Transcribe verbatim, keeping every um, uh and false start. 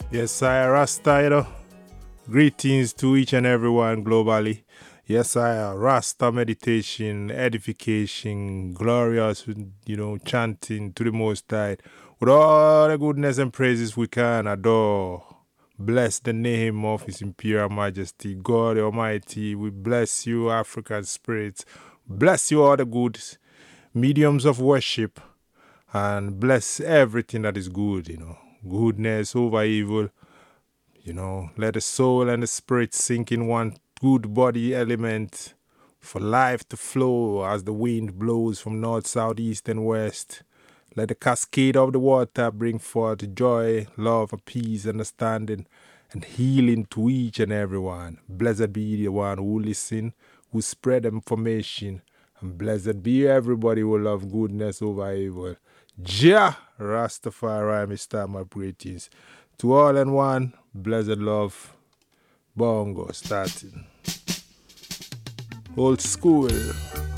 Yes, I Rasta, you know. Greetings to each and everyone globally. Yes, I Rasta meditation, edification, glorious, you know, chanting to the Most High with all the goodness and praises we can adore. Bless the name of His Imperial Majesty, God Almighty. We bless you, African spirits. Bless you, all the good mediums of worship, and bless everything that is good, you know. Goodness over evil. You know, let the soul and the spirit sink in one good body element for life to flow as the wind blows from north, south, east, and west. Let the cascade of the water bring forth joy, love, peace, understanding, and healing to each and every one. Blessed be the one who listen, who spread information, and blessed be everybody who love goodness over evil. Jah Rastafari, Mister my greetings. To all and one, blessed love, bongo starting. Old school.